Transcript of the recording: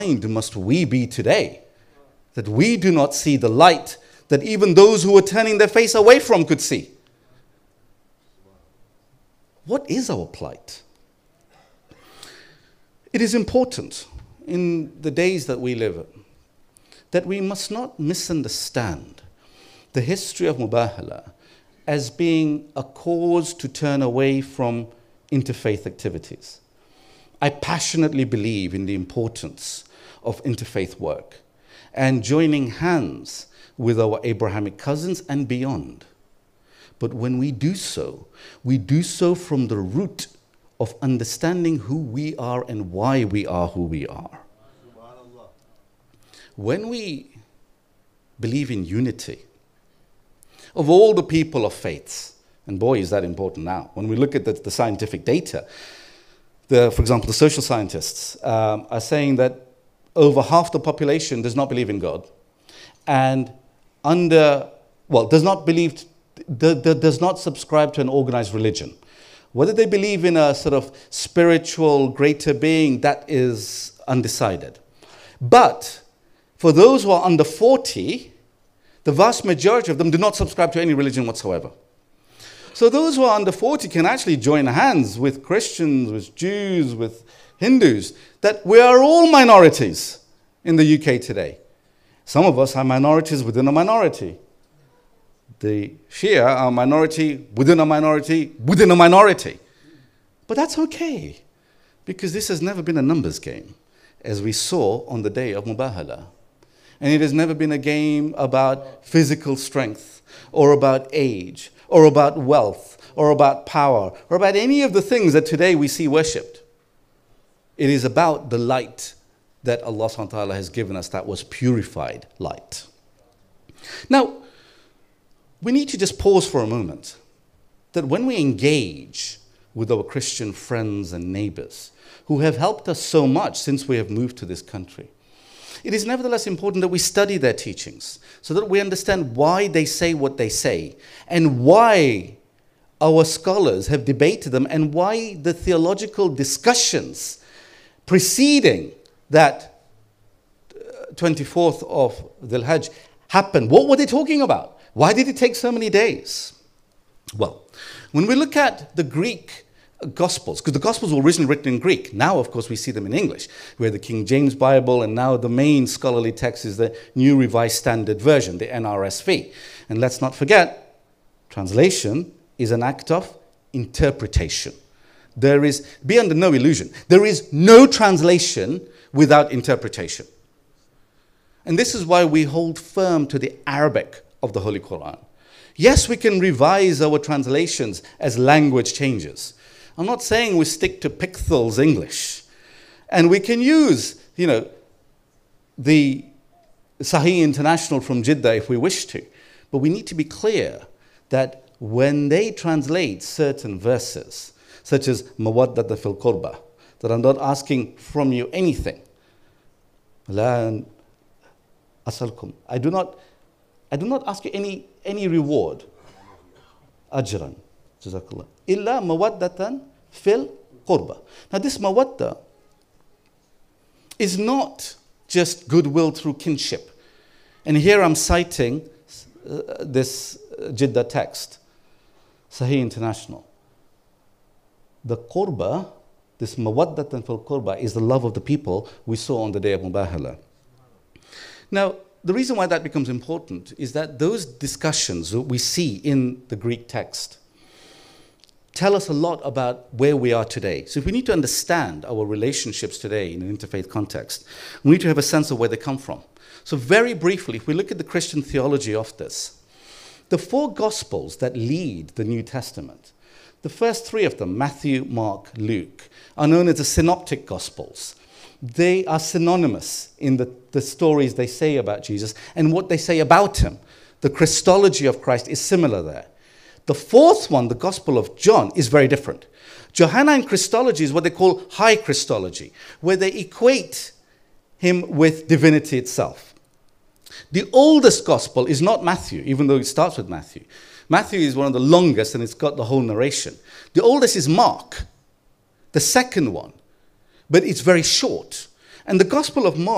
must we be today, that we do not see the light that even those who were turning their face away from could see? What is our plight? It is important in the days that we live in that we must not misunderstand the history of Mubahala as being a cause to turn away from interfaith activities. I passionately believe in the importance of interfaith work and joining hands with our Abrahamic cousins and beyond. But when we do so from the root of understanding who we are and why we are who we are. When we believe in unity of all the people of faiths, and boy, is that important now. When we look at the scientific data, for example, the social scientists are saying that over half the population does not believe in God, and does not subscribe to an organized religion. Whether they believe in a sort of spiritual greater being, that is undecided. But for those who are under 40, the vast majority of them do not subscribe to any religion whatsoever. So those who are under 40 can actually join hands with Christians, with Jews, with Hindus, that we are all minorities in the UK today. Some of us are minorities within a minority. The Shia are a minority within a minority within a minority. But that's okay, because this has never been a numbers game, as we saw on the day of Mubahala. And it has never been a game about physical strength, or about age, or about wealth, or about power, or about any of the things that today we see worshipped. It is about the light that Allah subhanahu wa ta'ala has given us, that was purified light. Now, we need to just pause for a moment, that when we engage with our Christian friends and neighbors who have helped us so much since we have moved to this country, it is nevertheless important that we study their teachings so that we understand why they say what they say and why our scholars have debated them and why the theological discussions preceding that 24th of Dhul Hajj happened. What were they talking about? Why did it take so many days? Well, when we look at the Greek Gospels, because the Gospels were originally written in Greek. Now, of course, we see them in English. We have the King James Bible, and now the main scholarly text is the New Revised Standard Version, the NRSV. And let's not forget, translation is an act of interpretation. Be under no illusion, there is no translation without interpretation. And this is why we hold firm to the Arabic of the Holy Quran. Yes, we can revise our translations as language changes. I'm not saying we stick to Pickthall's English. And we can use, the Sahih International from Jeddah if we wish to. But we need to be clear that when they translate certain verses, such as Mawaddata fil Qurba, that I'm not asking from you anything. La asalkum. I do not ask you any reward. Ajran. Jazakallah. Illa mawaddatan fil qurba. Now this mawadda is not just goodwill through kinship. And here I'm citing this Jeddah text, Sahih International. The qurba, this mawaddatan fil qurba, is the love of the people we saw on the day of Mubahala. Now, the reason why that becomes important is that those discussions that we see in the Greek text tell us a lot about where we are today. So if we need to understand our relationships today in an interfaith context, we need to have a sense of where they come from. So very briefly, if we look at the Christian theology of this, the four Gospels that lead the New Testament, the first three of them, Matthew, Mark, Luke, are known as the Synoptic Gospels. They are synonymous in the stories they say about Jesus and what they say about him. The Christology of Christ is similar there. The fourth one, the Gospel of John, is very different. Johannine Christology is what they call high Christology, where they equate him with divinity itself. The oldest Gospel is not Matthew, even though it starts with Matthew. Matthew is one of the longest and it's got the whole narration. The oldest is Mark, the second one, but it's very short. And the Gospel of Mark